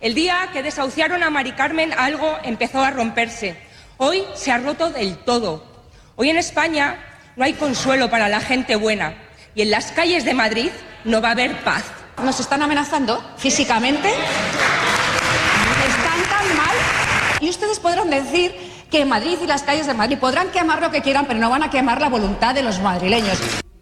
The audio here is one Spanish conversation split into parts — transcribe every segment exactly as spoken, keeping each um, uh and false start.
El día que desahuciaron a Mari Carmen, algo empezó a romperse. Hoy se ha roto del todo. Hoy en España no hay consuelo para la gente buena y en las calles de Madrid no va a haber paz. Nos están amenazando físicamente, están tan mal, y ustedes podrán decir que Madrid y las calles de Madrid podrán quemar lo que quieran, pero no van a quemar la voluntad de los madrileños.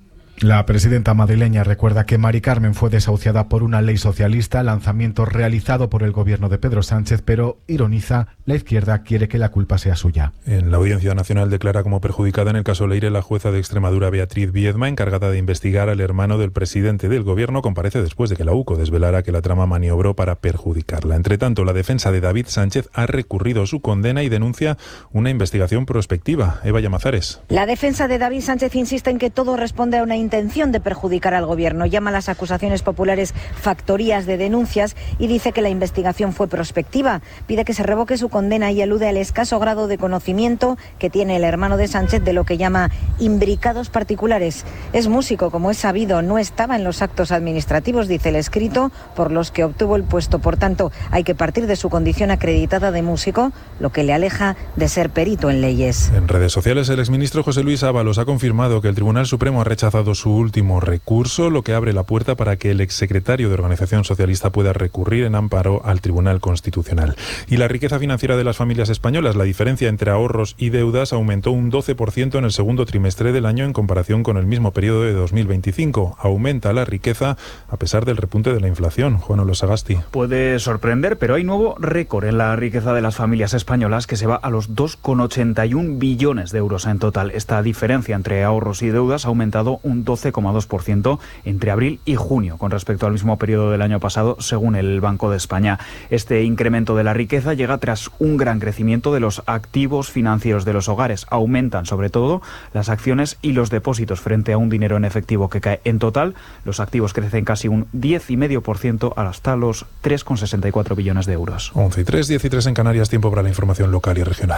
La presidenta madrileña recuerda que Mari Carmen fue desahuciada por una ley socialista, lanzamiento realizado por el gobierno de Pedro Sánchez, pero ironiza, la izquierda quiere que la culpa sea suya. En la Audiencia Nacional declara como perjudicada en el caso Leire la jueza de Extremadura Beatriz Viedma, encargada de investigar al hermano del presidente del gobierno, comparece después de que la UCO desvelara que la trama maniobró para perjudicarla. Entre tanto, la defensa de David Sánchez ha recurrido su condena y denuncia una investigación prospectiva. Eva Llamazares. La defensa de David Sánchez insiste en que todo responde a una intención de perjudicar al gobierno. Llama a las acusaciones populares factorías de denuncias y dice que la investigación fue prospectiva. Pide que se revoque su condena y alude al escaso grado de conocimiento que tiene el hermano de Sánchez de lo que llama imbricados particulares. Es músico, como es sabido, no estaba en los actos administrativos, dice el escrito, por los que obtuvo el puesto. Por tanto, hay que partir de su condición acreditada de músico, lo que le aleja de ser perito en leyes. En redes sociales, el exministro José Luis Ábalos ha confirmado que el Tribunal Supremo ha rechazado su último recurso, lo que abre la puerta para que el exsecretario de Organización Socialista pueda recurrir en amparo al Tribunal Constitucional. Y la riqueza financiera de las familias españolas, la diferencia entre ahorros y deudas aumentó un doce por ciento en el segundo trimestre del año en comparación con el mismo periodo de dos mil veinticinco. Aumenta la riqueza a pesar del repunte de la inflación. Juan Olo Sagasti. Puede sorprender, pero hay nuevo récord en la riqueza de las familias españolas, que se va a los dos coma ochenta y uno billones de euros en total. Esta diferencia entre ahorros y deudas ha aumentado un doce coma dos por ciento entre abril y junio con respecto al mismo periodo del año pasado, según el Banco de España. Este incremento de la riqueza llega tras un gran crecimiento de los activos financieros de los hogares. Aumentan sobre todo las acciones y los depósitos frente a un dinero en efectivo que cae. En total, los activos crecen casi un diez coma cinco por ciento hasta los tres coma sesenta y cuatro billones de euros. once y tres, diez y tres en Canarias, tiempo para la información local y regional.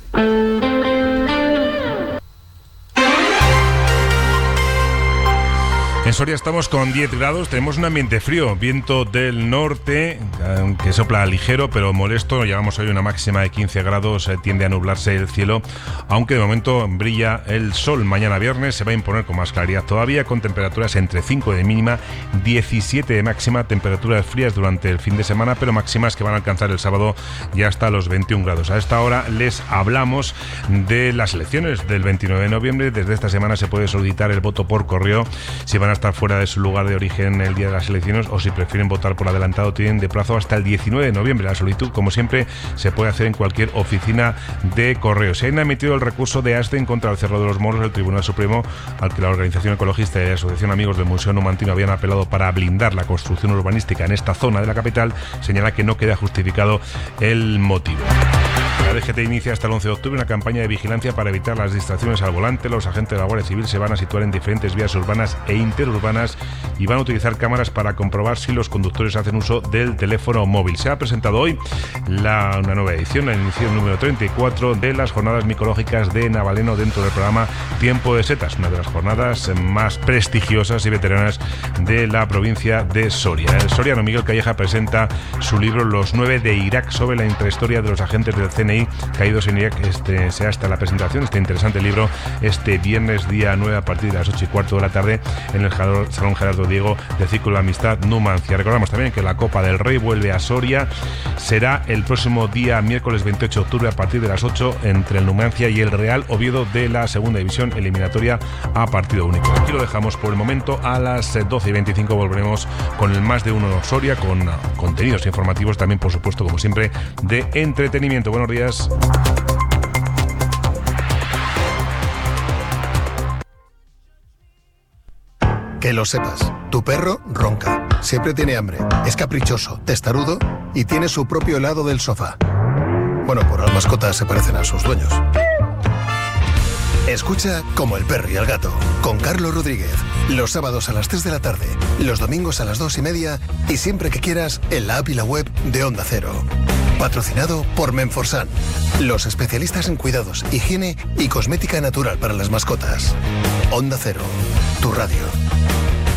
En Soria estamos con diez grados, tenemos un ambiente frío, viento del norte que sopla ligero pero molesto. Llevamos hoy una máxima de quince grados, tiende a nublarse el cielo, aunque de momento brilla el sol. Mañana viernes se va a imponer con más claridad todavía, con temperaturas entre cinco de mínima, diecisiete de máxima, temperaturas frías durante el fin de semana, pero máximas que van a alcanzar el sábado ya hasta los veintiún grados. A esta hora les hablamos de las elecciones del veintinueve de noviembre. Desde esta semana se puede solicitar el voto por correo si van a estar fuera de su lugar de origen el día de las elecciones, o si prefieren votar por adelantado tienen de plazo hasta el diecinueve de noviembre. La solicitud, como siempre, se puede hacer en cualquier oficina de correo. Se ha emitido el recurso de Asten contra el Cerro de los Moros del Tribunal Supremo, al que la organización ecologista y la Asociación Amigos del Museo Numantino habían apelado para blindar la construcción urbanística en esta zona de la capital. Señala que no queda justificado el motivo. La D G T inicia hasta el once de octubre una campaña de vigilancia para evitar las distracciones al volante. Los agentes de la Guardia Civil se van a situar en diferentes vías urbanas e interurbanas y van a utilizar cámaras para comprobar si los conductores hacen uso del teléfono móvil. Se ha presentado hoy la, una nueva edición, la edición número treinta y cuatro de las jornadas micológicas de Navaleno dentro del programa Tiempo de Setas, una de las jornadas más prestigiosas y veteranas de la provincia de Soria. El soriano Miguel Calleja presenta su libro Los nueve de Irak, sobre la intrahistoria de los agentes del C N I caídos en Irak. Este sea hasta la presentación de este interesante libro este viernes día nueve a partir de las ocho y cuarto de la tarde en el Salón Gerardo Diego del Círculo de Amistad Numancia. Recordamos también que la Copa del Rey vuelve a Soria. Será el próximo día miércoles veintiocho de octubre a partir de las ocho entre el Numancia y el Real Oviedo de la segunda división, eliminatoria a partido único. Aquí lo dejamos por el momento. A las doce y veinticinco volveremos con el Más de Uno Soria, con contenidos informativos también, por supuesto, como siempre, de entretenimiento. Buenos días. Que lo sepas, tu perro ronca, siempre tiene hambre, es caprichoso, testarudo y tiene su propio helado del sofá. Bueno, por las mascotas se parecen a sus dueños. Escucha Como el perro y el gato, con Carlos Rodríguez, los sábados a las tres de la tarde, los domingos a las dos y media y siempre que quieras en la app y la web de Onda Cero. Patrocinado por Menforsan, los especialistas en cuidados, higiene y cosmética natural para las mascotas. Onda Cero, tu radio.